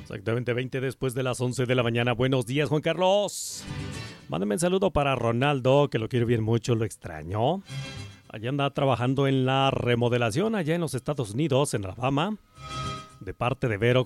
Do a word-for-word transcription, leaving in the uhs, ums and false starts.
Exactamente veinte después de las once de la mañana. Buenos días, Juan Carlos. Mándame un saludo para Ronaldo, que lo quiero bien mucho, lo extraño. Allá anda trabajando en la remodelación allá en los Estados Unidos, en Alabama. De parte de Vero.